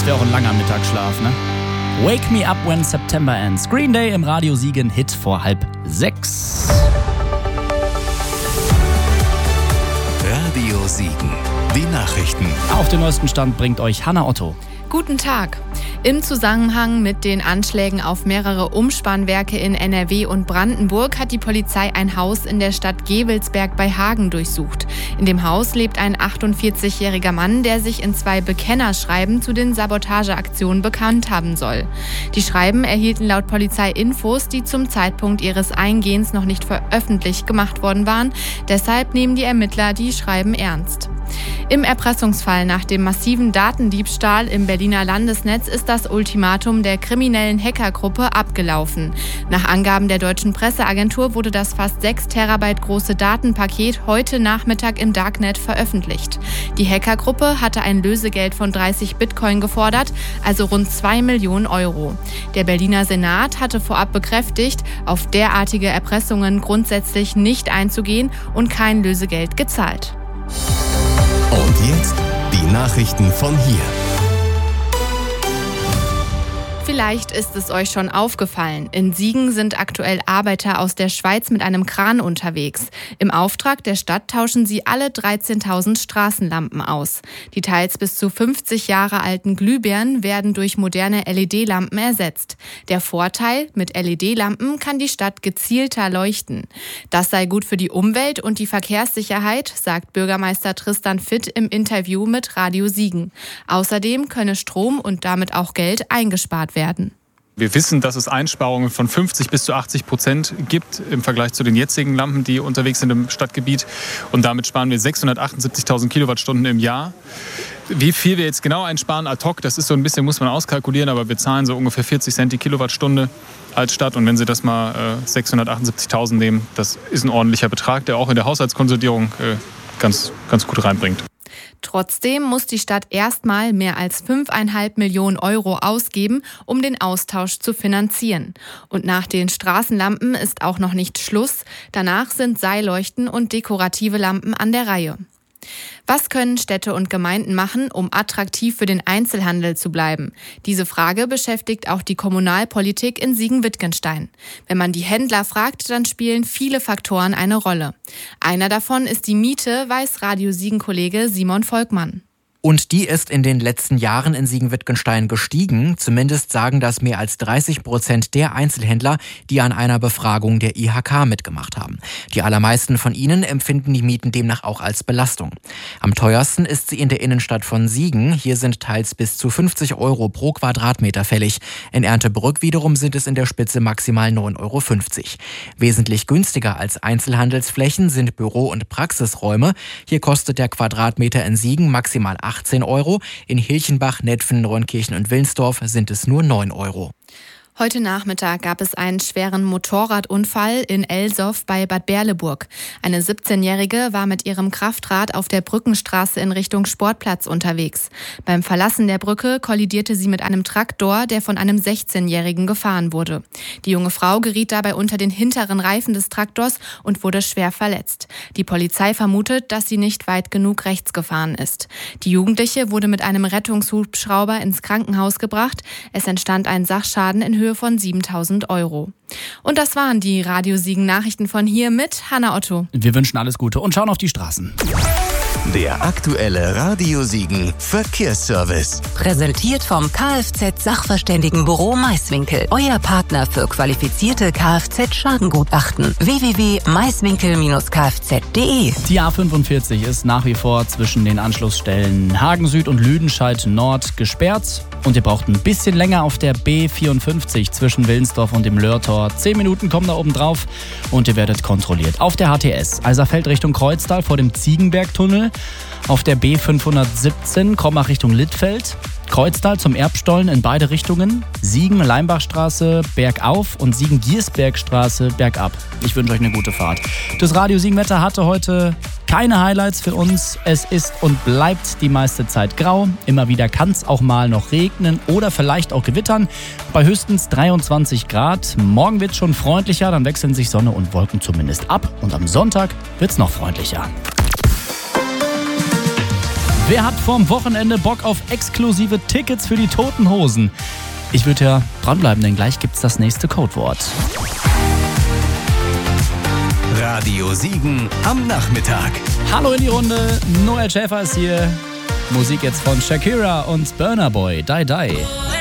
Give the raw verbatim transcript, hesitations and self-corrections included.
Das wäre auch ein langer Mittagsschlaf, ne? Wake Me Up When September Ends. Green Day im Radio Siegen, Hit vor halb sechs. Radio Siegen. Die Nachrichten. Auf den neuesten Stand bringt euch Hanna Otto. Guten Tag. Im Zusammenhang mit den Anschlägen auf mehrere Umspannwerke in N R W und Brandenburg hat die Polizei ein Haus in der Stadt Gevelsberg bei Hagen durchsucht. In dem Haus lebt ein achtundvierzigjähriger Mann, der sich in zwei Bekennerschreiben zu den Sabotageaktionen bekannt haben soll. Die Schreiben erhielten laut Polizei Infos, die zum Zeitpunkt ihres Eingehens noch nicht veröffentlicht gemacht worden waren. Deshalb nehmen die Ermittler die Schreiben ernst. Im Erpressungsfall nach dem massiven Datendiebstahl im Berliner Landesnetz ist das Ultimatum der kriminellen Hackergruppe abgelaufen. Nach Angaben der deutschen Presseagentur wurde das fast sechs Terabyte große Datenpaket heute Nachmittag im Darknet veröffentlicht. Die Hackergruppe hatte ein Lösegeld von dreißig Bitcoin gefordert, also rund zwei Millionen Euro. Der Berliner Senat hatte vorab bekräftigt, auf derartige Erpressungen grundsätzlich nicht einzugehen und kein Lösegeld gezahlt. Und jetzt die Nachrichten von hier. Vielleicht ist es euch schon aufgefallen. In Siegen sind aktuell Arbeiter aus der Schweiz mit einem Kran unterwegs. Im Auftrag der Stadt tauschen sie alle dreizehntausend Straßenlampen aus. Die teils bis zu fünfzig Jahre alten Glühbirnen werden durch moderne L E D-Lampen ersetzt. Der Vorteil: mit L E D-Lampen kann die Stadt gezielter leuchten. Das sei gut für die Umwelt und die Verkehrssicherheit, sagt Bürgermeister Tristan Fitt im Interview mit Radio Siegen. Außerdem könne Strom und damit auch Geld eingespart werden. Wir wissen, dass es Einsparungen von fünfzig bis zu achtzig Prozent gibt im Vergleich zu den jetzigen Lampen, die unterwegs sind im Stadtgebiet. Und damit sparen wir sechshundertachtundsiebzigtausend Kilowattstunden im Jahr. Wie viel wir jetzt genau einsparen ad hoc, das ist so ein bisschen, muss man auskalkulieren, aber wir zahlen so ungefähr vierzig Cent die Kilowattstunde als Stadt. Und wenn Sie das mal äh, sechshundertachtundsiebzigtausend nehmen, das ist ein ordentlicher Betrag, der auch in der Haushaltskonsolidierung äh, ganz, ganz gut reinbringt. Trotzdem muss die Stadt erstmal mehr als fünf Komma fünf Millionen Euro ausgeben, um den Austausch zu finanzieren. Und nach den Straßenlampen ist auch noch nicht Schluss. Danach sind Seilleuchten und dekorative Lampen an der Reihe. Was können Städte und Gemeinden machen, um attraktiv für den Einzelhandel zu bleiben? Diese Frage beschäftigt auch die Kommunalpolitik in Siegen-Wittgenstein. Wenn man die Händler fragt, dann spielen viele Faktoren eine Rolle. Einer davon ist die Miete, weiß Radio Siegen-Kollege Simon Volkmann. Und die ist in den letzten Jahren in Siegen-Wittgenstein gestiegen. Zumindest sagen das mehr als dreißig Prozent der Einzelhändler, die an einer Befragung der I H K mitgemacht haben. Die allermeisten von ihnen empfinden die Mieten demnach auch als Belastung. Am teuersten ist sie in der Innenstadt von Siegen. Hier sind teils bis zu fünfzig Euro pro Quadratmeter fällig. In Erndtebrück wiederum sind es in der Spitze maximal neun Euro fünfzig. Wesentlich günstiger als Einzelhandelsflächen sind Büro- und Praxisräume. Hier kostet der Quadratmeter in Siegen maximal achtzehn Euro. In Hilchenbach, Netphen, Neunkirchen und Wilnsdorf sind es nur neun Euro. Heute Nachmittag gab es einen schweren Motorradunfall in Elsoff bei Bad Berleburg. Eine siebzehnjährige war mit ihrem Kraftrad auf der Brückenstraße in Richtung Sportplatz unterwegs. Beim Verlassen der Brücke kollidierte sie mit einem Traktor, der von einem sechzehnjährigen gefahren wurde. Die junge Frau geriet dabei unter den hinteren Reifen des Traktors und wurde schwer verletzt. Die Polizei vermutet, dass sie nicht weit genug rechts gefahren ist. Die Jugendliche wurde mit einem Rettungshubschrauber ins Krankenhaus gebracht. Es entstand ein Sachschaden in Höhe von siebentausend Euro. Und das waren die Radio Siegen Nachrichten von hier mit Hanna Otto. Wir wünschen alles Gute und schauen auf die Straßen. Der aktuelle Radio Siegen Verkehrsservice. Präsentiert vom Kfz-Sachverständigenbüro Maiswinkel. Euer Partner für qualifizierte Kfz-Schadengutachten. w w w punkt maiswinkel Bindestrich kfz punkt d e. Die A fünfundvierzig ist nach wie vor zwischen den Anschlussstellen Hagen Süd und Lüdenscheid Nord gesperrt. Und ihr braucht ein bisschen länger auf der B vierundfünfzig zwischen Willensdorf und dem Lörtor. Zehn Minuten kommen da oben drauf und ihr werdet kontrolliert. Auf der H T S Eiserfeld Richtung Kreuztal vor dem Ziegenbergtunnel. Auf der B fünfhundertsiebzehn Krombach Richtung Littfeld. Kreuztal zum Erbstollen in beide Richtungen. Siegen-Leimbachstraße bergauf und Siegen-Giersbergstraße bergab. Ich wünsche euch eine gute Fahrt. Das Radio Siegen-Wetter hatte heute keine Highlights für uns. Es ist und bleibt die meiste Zeit grau. Immer wieder kann es auch mal noch regnen oder vielleicht auch gewittern. Bei höchstens dreiundzwanzig Grad. Morgen wird es schon freundlicher, dann wechseln sich Sonne und Wolken zumindest ab. Und am Sonntag wird es noch freundlicher. Wer hat vorm Wochenende Bock auf exklusive Tickets für die Toten Hosen? Ich würde ja dranbleiben, denn gleich gibt's das nächste Codewort. Radio Siegen am Nachmittag. Hallo in die Runde, Noel Schäfer ist hier. Musik jetzt von Shakira und Burna Boy, Die Die.